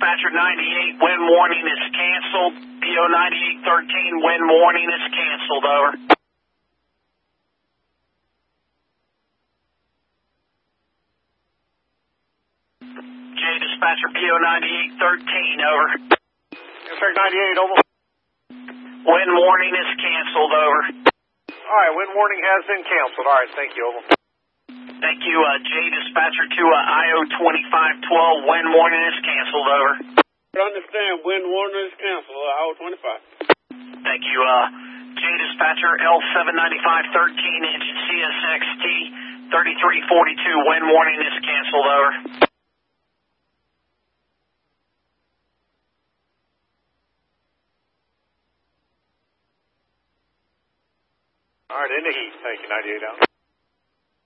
Dispatcher 98, wind warning is canceled. PO 9813, wind warning is canceled, over. J Dispatcher PO 9813, over. Dispatcher 98, over. Wind warning is canceled, over. All right, wind warning has been canceled. All right, thank you, over. Thank you, J Dispatcher to IO 2512, wind warning is canceled, over. I understand, wind warning is canceled, IO 25. Thank you, J Dispatcher L79513, engine CSXT 3342, wind warning is canceled, over. All right, in the heat. Thank you, 98 out.